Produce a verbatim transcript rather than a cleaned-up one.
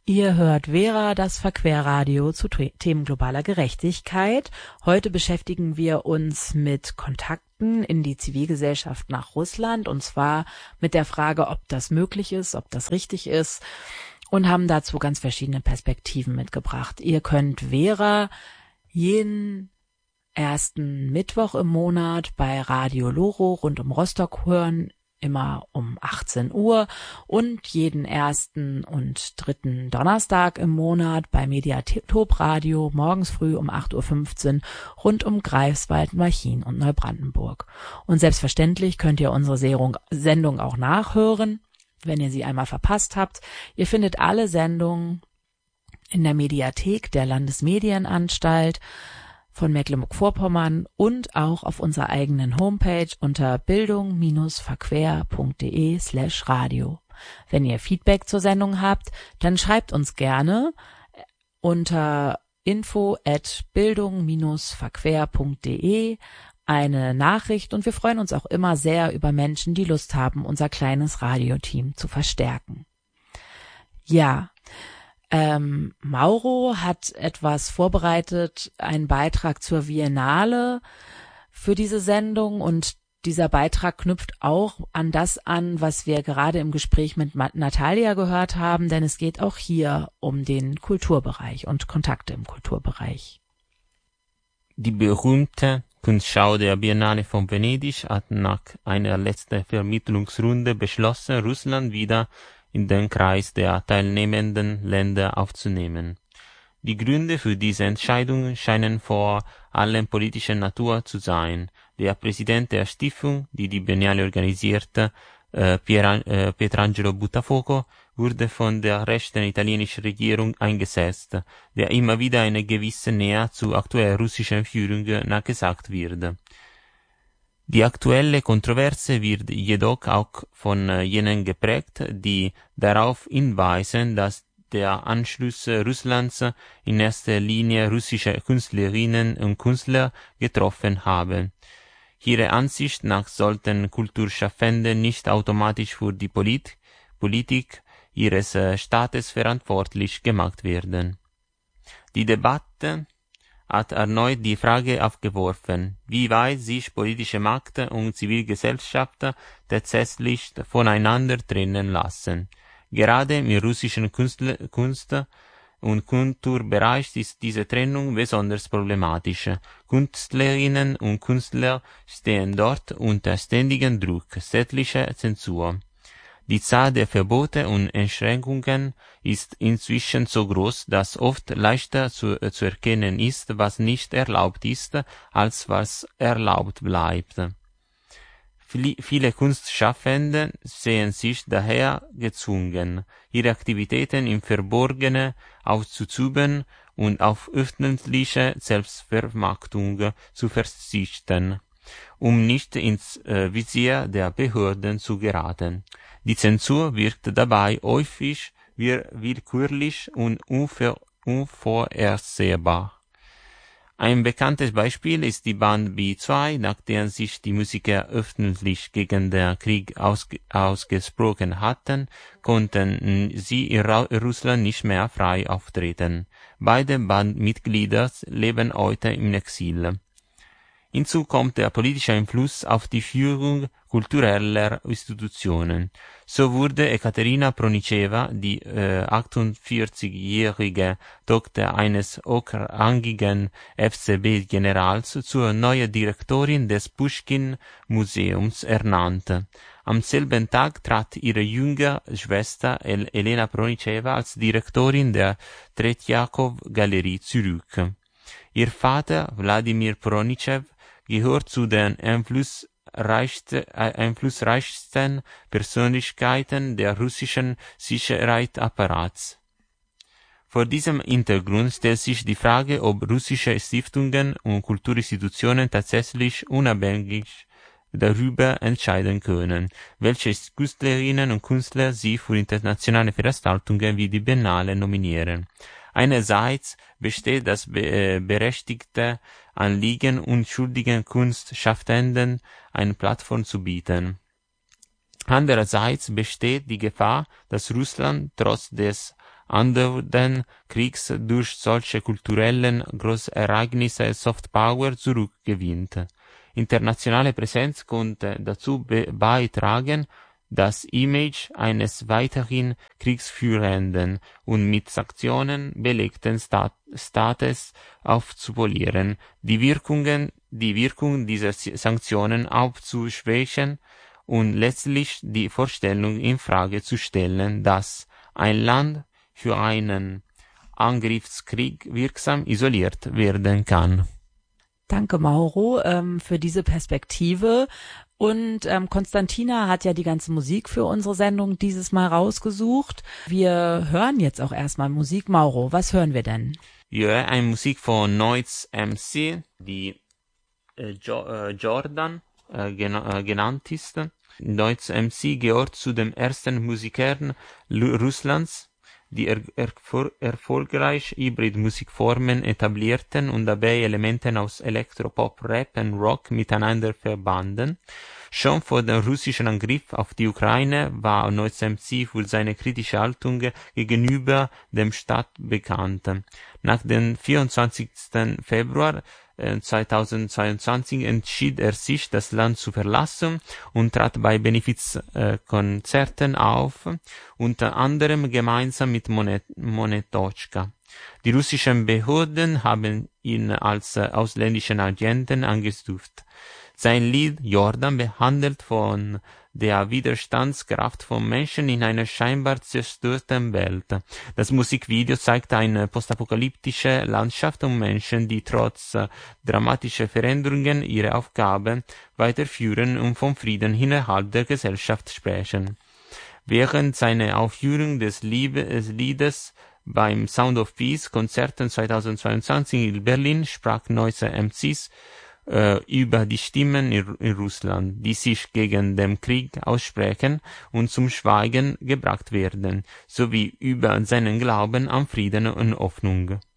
Ihr hört Vera, das Verquerradio zu Themen globaler Gerechtigkeit. Heute beschäftigen wir uns mit Kontakten in die Zivilgesellschaft nach Russland, und zwar mit der Frage, ob das möglich ist, ob das richtig ist, und haben dazu ganz verschiedene Perspektiven mitgebracht. Ihr könnt Vera jeden ersten Mittwoch im Monat bei Radio Loro rund um Rostock hören, immer um achtzehn Uhr, und jeden ersten und dritten Donnerstag im Monat bei Mediatop Radio morgens früh um acht Uhr fünfzehn rund um Greifswald, Malchin und Neubrandenburg. Und selbstverständlich könnt ihr unsere Sendung auch nachhören, wenn ihr sie einmal verpasst habt. Ihr findet alle Sendungen in der Mediathek der Landesmedienanstalt von Mecklenburg-Vorpommern und auch auf unserer eigenen Homepage unter bildung-verquer.de slash radio. Wenn ihr Feedback zur Sendung habt, dann schreibt uns gerne unter info at bildung-verquer.de eine Nachricht, und wir freuen uns auch immer sehr über Menschen, die Lust haben, unser kleines Radioteam zu verstärken. Ja, Ähm, Mauro hat etwas vorbereitet, einen Beitrag zur Viennale für diese Sendung, und dieser Beitrag knüpft auch an das an, was wir gerade im Gespräch mit Natalia gehört haben, denn es geht auch hier um den Kulturbereich und Kontakte im Kulturbereich. Die berühmte Kunstschau der Biennale von Venedig hat nach einer letzten Vermittlungsrunde beschlossen, Russland wieder in den Kreis der teilnehmenden Länder aufzunehmen. Die Gründe für diese Entscheidung scheinen vor allem politischer Natur zu sein. Der Präsident der Stiftung, die die Biennale organisierte, äh, Pier, äh, Pietrangelo Buttafuoco, wurde von der rechten italienischen Regierung eingesetzt, der immer wieder eine gewisse Nähe zur aktuellen russischen Führung nachgesagt wird. Die aktuelle Kontroverse wird jedoch auch von jenen geprägt, die darauf hinweisen, dass der Anschluss Russlands in erster Linie russische Künstlerinnen und Künstler getroffen habe. Ihrer Ansicht nach sollten Kulturschaffende nicht automatisch für die Polit- Politik ihres Staates verantwortlich gemacht werden. Die Debatte hat erneut die Frage aufgeworfen, wie weit sich politische Macht und Zivilgesellschaft tatsächlich voneinander trennen lassen. Gerade im russischen Kunst- Kunst- und Kulturbereich ist diese Trennung besonders problematisch. Künstlerinnen und Künstler stehen dort unter ständigem Druck staatlicher Zensur. Die Zahl der Verbote und Einschränkungen ist inzwischen so groß, dass oft leichter zu, äh, zu erkennen ist, was nicht erlaubt ist, als was erlaubt bleibt. Viele, viele Kunstschaffende sehen sich daher gezwungen, ihre Aktivitäten im Verborgenen auszuüben und auf öffentliche Selbstvermarktung zu verzichten, um nicht ins äh, Visier der Behörden zu geraten. Die Zensur wirkt dabei häufig wir willkürlich und unver- unvorhersehbar. Ein bekanntes Beispiel ist die Band B zwei, nachdem sich die Musiker öffentlich gegen den Krieg ausge- ausgesprochen hatten, konnten sie in Ra- Russland nicht mehr frei auftreten. Beide Bandmitglieder leben heute im Exil. Hinzu kommt der politische Einfluss auf die Führung kultureller Institutionen. So wurde Ekaterina Pronicheva, die äh, achtundvierzigjährige Tochter eines hochrangigen F C B-Generals, zur neuen Direktorin des Puschkin-Museums ernannt. Am selben Tag trat ihre jüngere Schwester El- Elena Pronicheva als Direktorin der Tretjakow-Galerie zurück. Ihr Vater, Wladimir Pronichev, gehört zu den einflussreichsten, einflussreichsten Persönlichkeiten der russischen Sicherheitsapparats. Vor diesem Hintergrund stellt sich die Frage, ob russische Stiftungen und Kulturinstitutionen tatsächlich unabhängig darüber entscheiden können, welche Künstlerinnen und Künstler sie für internationale Veranstaltungen wie die Biennale nominieren. Einerseits besteht das be- berechtigte Anliegen, unschuldigen Kunstschaffenden eine Plattform zu bieten. Andererseits besteht die Gefahr, dass Russland trotz des andauernden Kriegs durch solche kulturellen Großereignisse Soft Power zurückgewinnt. Internationale Präsenz konnte dazu beitragen, das Image eines weiterhin kriegsführenden und mit Sanktionen belegten Staat Staates aufzupolieren, die Wirkungen, die Wirkung dieser Sanktionen aufzuschwächen und letztlich die Vorstellung in Frage zu stellen, dass ein Land für einen Angriffskrieg wirksam isoliert werden kann. Danke, Mauro, ähm, für diese Perspektive. Und ähm, Konstantina hat ja die ganze Musik für unsere Sendung dieses Mal rausgesucht. Wir hören jetzt auch erstmal Musik. Mauro, was hören wir denn? Ja, eine Musik von Noise M C, die äh, jo äh, Jordan äh, gen äh, genannt ist. Noise M C gehört zu den ersten Musikern Lu Russlands, die er erfor erfolgreich Hybrid-Musikformen etablierten und dabei Elemente aus Elektropop, Rap und Rock miteinander verbanden. Schon vor dem russischen Angriff auf die Ukraine war Noise M C für seine kritische Haltung gegenüber dem Staat bekannt. Nach dem vierundzwanzigsten Februar zweitausendzweiundzwanzig entschied er sich, das Land zu verlassen und trat bei Benefizkonzerten auf, unter anderem gemeinsam mit Monet Monetochka. Die russischen Behörden haben ihn als ausländischen Agenten eingestuft. Sein Lied Jordan behandelt von der Widerstandskraft von Menschen in einer scheinbar zerstörten Welt. Das Musikvideo zeigt eine postapokalyptische Landschaft und Menschen, die trotz äh, dramatischer Veränderungen ihre Aufgabe weiterführen und vom Frieden innerhalb der Gesellschaft sprechen. Während seiner Aufführung des Liebe des Liedes beim Sound of Peace Konzerten zweitausendzweiundzwanzig in Berlin sprach Noise M Cs über die Stimmen in, in Russland, die sich gegen den Krieg aussprechen und zum Schweigen gebracht werden, sowie über seinen Glauben an Frieden und Hoffnung.